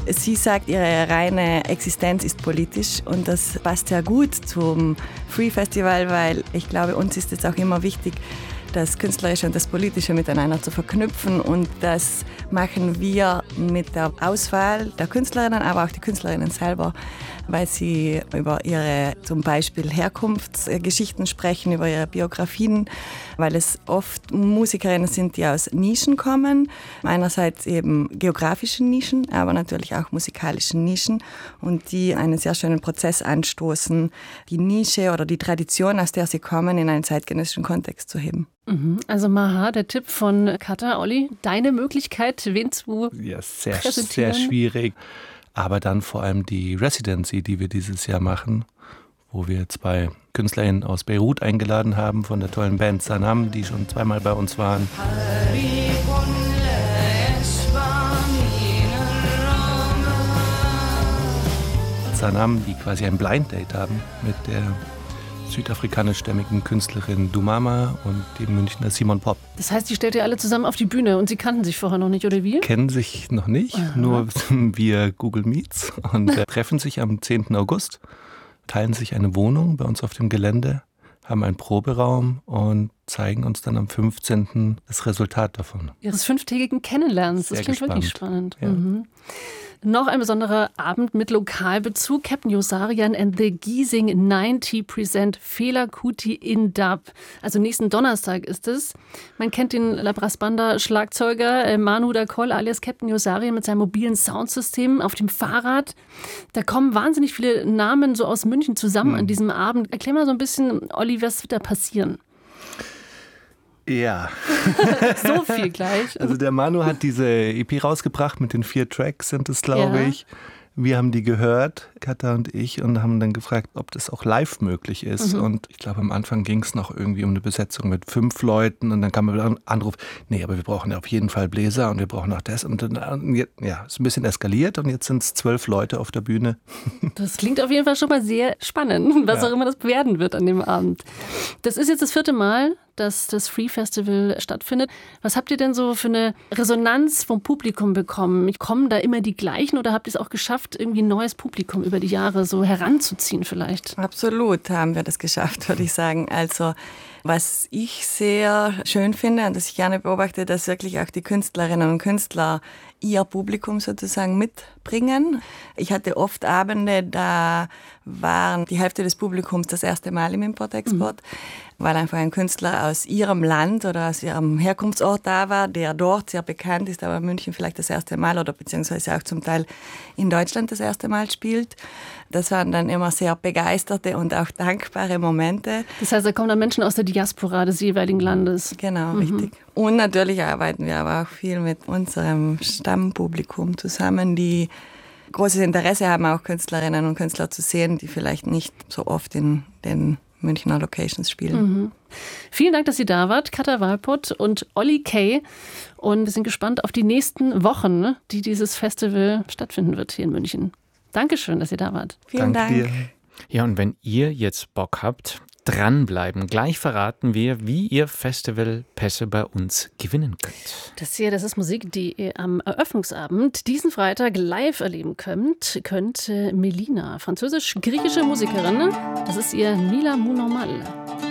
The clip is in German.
Sie sagt, ihre reine Existenz ist politisch und das passt sehr gut zum Free Festival, weil ich glaube, uns ist es auch immer wichtig, das Künstlerische und das Politische miteinander zu verknüpfen und das machen wir mit der Auswahl der Künstlerinnen, aber auch die Künstlerinnen selber, weil sie über ihre zum Beispiel Herkunftsgeschichten sprechen, über ihre Biografien, weil es oft Musikerinnen sind, die aus Nischen kommen, einerseits eben geografischen Nischen, aber natürlich auch musikalischen Nischen und die einen sehr schönen Prozess anstoßen, die Nische oder die Tradition, aus der sie kommen, in einen zeitgenössischen Kontext zu heben. Also Maha, der Tipp von Kata, Olli, deine Möglichkeit, wen zu sehr schwierig. Aber dann vor allem die Residency, die wir dieses Jahr machen, wo wir 2 KünstlerInnen aus Beirut eingeladen haben von der tollen Band Sanam, die schon 2-mal bei uns waren. Sanam, die quasi ein Blind Date haben mit der südafrikanischstämmigen Künstlerin Dumama und dem Münchner Simon Pop. Das heißt, die stellt ihr alle zusammen auf die Bühne und sie kannten sich vorher noch nicht, oder wie? Kennen sich noch nicht, nur via Google Meets und treffen sich am 10. August, teilen sich eine Wohnung bei uns auf dem Gelände, haben einen Proberaum und zeigen uns dann am 15. das Resultat davon. Ihres 5-tägigen Kennenlernens, das klingt wirklich spannend. Ja. Noch ein besonderer Abend mit Lokalbezug. Captain Yossarian and the Giesing 90 present Fela Kuti in Dub. Also nächsten Donnerstag ist es. Man kennt den La Brass Banda Schlagzeuger Manu Dacol alias Captain Yossarian mit seinem mobilen Soundsystem auf dem Fahrrad. Da kommen wahnsinnig viele Namen so aus München zusammen an diesem Abend. Erklär mal so ein bisschen, Olli, was wird da passieren? Ja. So viel gleich. Also der Manu hat diese EP rausgebracht, mit den 4 Tracks sind es, glaube ich. Wir haben die gehört, Katha und ich, und haben dann gefragt, ob das auch live möglich ist. Und ich glaube, am Anfang ging es noch irgendwie um eine Besetzung mit 5 Leuten und dann kam ein Anruf, nee, aber wir brauchen ja auf jeden Fall Bläser und wir brauchen auch das. Und dann, ja, ist ein bisschen eskaliert und jetzt sind es 12 Leute auf der Bühne. Das klingt auf jeden Fall schon mal sehr spannend, was auch immer das werden wird an dem Abend. Das ist jetzt das 4. Mal, dass das Free Festival stattfindet. Was habt ihr denn so für eine Resonanz vom Publikum bekommen? Kommen da immer die gleichen oder habt ihr es auch geschafft, irgendwie ein neues Publikum über die Jahre so heranzuziehen vielleicht? Absolut haben wir das geschafft, würde ich sagen. Also was ich sehr schön finde und das ich gerne beobachte, dass wirklich auch die Künstlerinnen und Künstler ihr Publikum sozusagen mitbringen. Ich hatte oft Abende, da waren die Hälfte des Publikums das erste Mal im Import-Export, weil einfach ein Künstler aus ihrem Land oder aus ihrem Herkunftsort da war, der dort sehr bekannt ist, aber in München vielleicht das erste Mal oder beziehungsweise auch zum Teil in Deutschland das erste Mal spielt. Das waren dann immer sehr begeisterte und auch dankbare Momente. Das heißt, da kommen dann Menschen aus der Diaspora des jeweiligen Landes. Genau, richtig. Und natürlich arbeiten wir aber auch viel mit unserem Stammpublikum zusammen, die großes Interesse haben, auch Künstlerinnen und Künstler zu sehen, die vielleicht nicht so oft in den Münchner Locations spielen. Vielen Dank, dass ihr da wart, Kata Walpott und Olli Kay. Und wir sind gespannt auf die nächsten Wochen, die dieses Festival stattfinden wird hier in München. Dankeschön, dass ihr da wart. Vielen Dank. Dir. Ja, und wenn ihr jetzt Bock habt, dranbleiben. Gleich verraten wir, wie ihr Festivalpässe bei uns gewinnen könnt. Das ist Musik, die ihr am Eröffnungsabend diesen Freitag live erleben könnt. Melina, französisch-griechische Musikerin. Das ist ihr Mila Mou Normal.